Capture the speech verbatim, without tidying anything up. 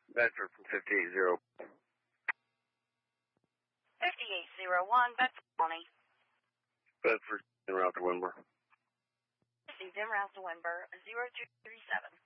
Bedford from fifty-eight zero. fifty-eight zero one, Bedford County. Bedford, en route to Wimber. Received en route to Wimber, zero two three seven.